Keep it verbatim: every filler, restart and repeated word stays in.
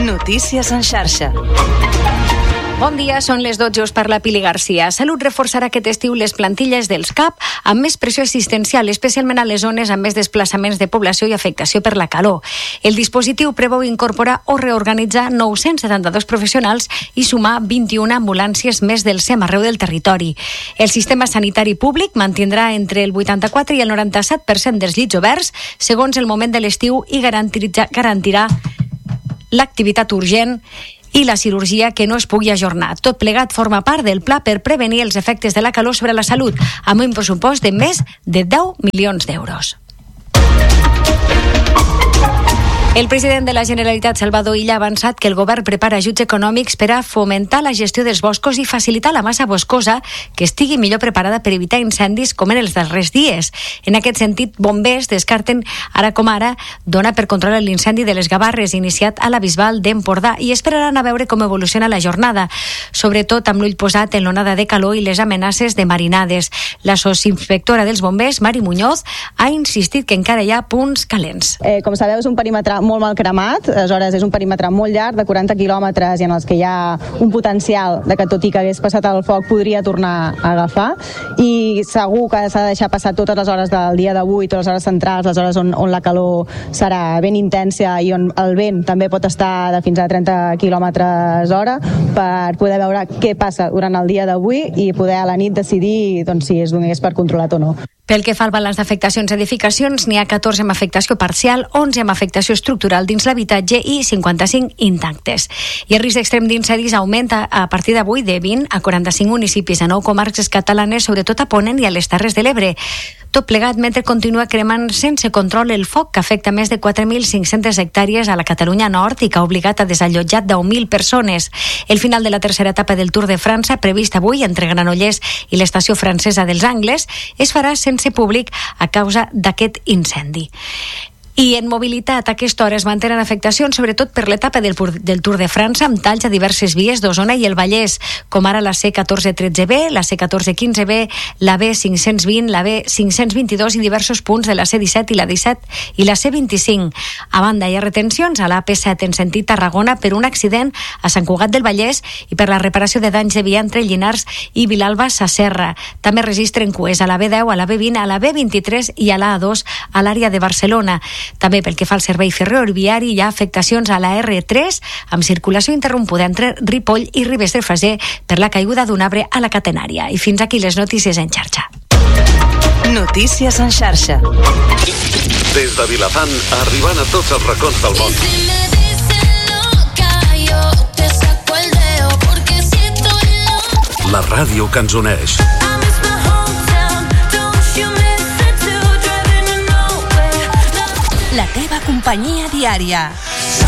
Notícies en xarxa. Bon dia, són les dotze, us parla Pili Garcia. Salut reforçarà aquest estiu les plantilles dels C A P amb més pressió assistencial, especialment a les zones amb més desplaçaments de població i afectació per la calor. El dispositiu preveu incorporar o reorganitzar nou-cents setanta-dos professionals i sumar vint-i-una ambulàncies més del S E M arreu del territori. El sistema sanitari públic mantindrà entre el vuitanta-quatre i el noranta-set per cent dels llits oberts segons el moment de l'estiu i garantirà l'activitat urgent i la cirurgia que no es pugui ajornar. Tot plegat forma part del pla per prevenir els efectes de la calor sobre la salut, amb un pressupost de més de deu milions d'euros. El president de la Generalitat, Salvador Illa, ha avançat que el govern prepara ajuts econòmics per a fomentar la gestió dels boscos i facilitar la massa boscosa que estigui millor preparada per evitar incendis com en els darrers dies. En aquest sentit, bombers descarten, ara com ara, donar per controlar l'incendi de les Gavarres iniciat a la Bisbal d'Empordà i esperaran a veure com evoluciona la jornada, sobretot amb l'ull posat en l'onada de calor i les amenaces de marinades. La sotsinspectora dels bombers, Mari Muñoz, ha insistit que encara hi ha punts calents. Eh, com sabeu, és un perímetre molt mal cremat, aleshores és un perímetre molt llarg, de quaranta quilòmetres, i en els que hi ha un potencial de que tot i que hagués passat el foc podria tornar a agafar, i segur que s'ha de deixar passar totes les hores del dia d'avui, totes les hores centrals, les hores on, on la calor serà ben intensa i on el vent també pot estar de fins a trenta quilòmetres hora, per poder veure què passa durant el dia d'avui i poder a la nit decidir doncs, si es donés per controlat o no. Pel que fa al balanç d'afectacions a edificacions, n'hi ha catorze amb afectació parcial, onze amb afectació estructural dins l'habitatge i cinquanta-cinc intactes. I el risc extrem d'incendis augmenta a partir d'avui de vint a quaranta-cinc municipis a nou comarques catalanes, sobretot a Ponent i a les Terres de l'Ebre. Tot plegat mentre continua cremant sense control el foc que afecta més de quatre mil cinc-centes hectàrees a la Catalunya Nord i que ha obligat a desallotjar deu mil persones. El final de la tercera etapa del Tour de França, previst avui entre Granollers i l'estació francesa dels Angles, es farà sense públic a causa d'aquest incendi. I en mobilitat, a aquesta hora es mantenen afectacions, sobretot per l'etapa del, del Tour de França, amb talls a diverses vies d'Osona i el Vallès, com ara la C catorze tretze B, la C catorze quinze B, la B cinc-cents vint, la B cinc-cents vint-i-dos i diversos punts de la C disset i la disset i la C vint-i-cinc. A banda, hi ha retencions a la A P set en sentit Tarragona per un accident a Sant Cugat del Vallès i per la reparació de danys de via entre Llinars i Vilalba Sasserra. També registren cues a la B deu, a la B vint, a la B vint-i-tres i a la A dos a l'àrea de Barcelona. També pel que fa al servei ferroviari hi ha afectacions a la R tres amb circulació interrompuda entre Ripoll i Ribes de Freser per la caiguda d'un arbre a la catenària. I fins aquí les notícies en xarxa. Notícies en xarxa. Des de Vilafant, arribant a tots els racons del món. La ràdio que ens uneix. La teva companyia diària.